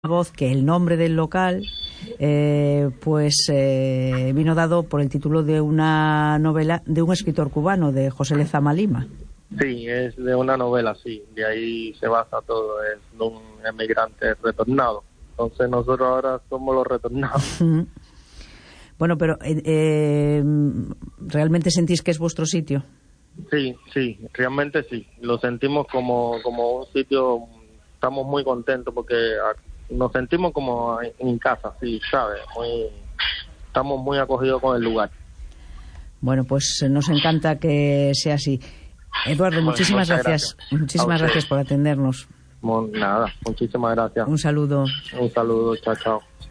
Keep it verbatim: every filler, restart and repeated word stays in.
voz que el nombre del local eh, pues eh, vino dado por el título de una novela de un escritor cubano, de José Lezama Lima. Sí, es de una novela, sí, de ahí se basa todo, es de un emigrante retornado. Entonces nosotros ahora somos los retornados. Bueno, pero eh, eh, ¿realmente sentís que es vuestro sitio? Sí, sí, realmente sí, lo sentimos como, como un sitio, estamos muy contentos porque nos sentimos como en casa, sí, ¿sabes? Muy, estamos muy acogidos con el lugar. Bueno, pues nos encanta que sea así. Eduardo, Bueno, muchísimas gracias. gracias. Muchísimas gracias por atendernos. Nada, muchísimas gracias. Un saludo. Un saludo, chao, chao.